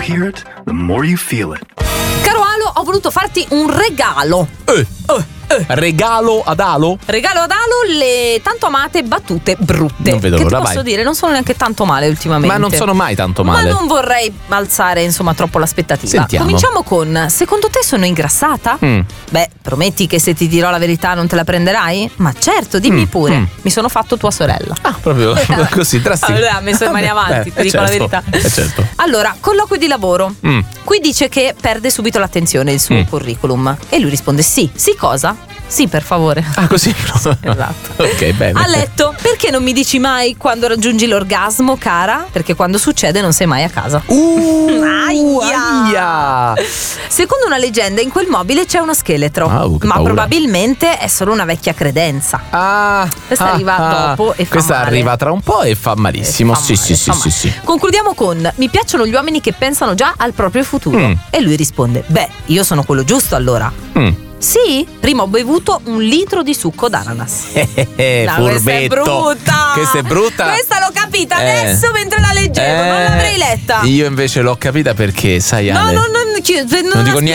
hear it, the more you feel it. Caro Alo, ho voluto farti un regalo. Regalo ad Alo? Regalo ad Alo le tanto amate battute brutte. Non vedo che l'ora, ti posso vai. dire, non sono neanche tanto male ultimamente. Ma non sono mai tanto male. Ma non vorrei alzare insomma troppo l'aspettativa. Sentiamo. Cominciamo con: secondo te sono ingrassata? Beh, prometti che se ti dirò la verità non te la prenderai? Ma certo, dimmi pure. Mi sono fatto tua sorella. Ah, proprio così, drastico. Allora, ha messo le mani avanti, ti dico la verità. Certo. Allora, colloquio di lavoro. Qui dice che perde subito l'attenzione il suo curriculum. E lui risponde sì. Sì cosa? Sì, per favore. Ah, così? Esatto. Ok, bene. A letto, perché non mi dici mai quando raggiungi l'orgasmo, cara? Perché quando succede non sei mai a casa. Aia. Secondo una leggenda in quel mobile c'è uno scheletro, che ma paura. probabilmente è solo una vecchia credenza. Questa arriva dopo e fa Questa male. arriva tra un po' e fa malissimo. Fa male. Sì. Concludiamo con: mi piacciono gli uomini che pensano già al proprio futuro. E lui risponde: beh, io sono quello giusto allora. Sì, prima ho bevuto 1 litro di succo d'ananas. No, Furbetto. questa è brutta. Questa è brutta. Questa l'ho capita adesso mentre la leggevo, non l'avrei letta. Io invece l'ho capita perché, sai, No, Ale, non non dico aspetta,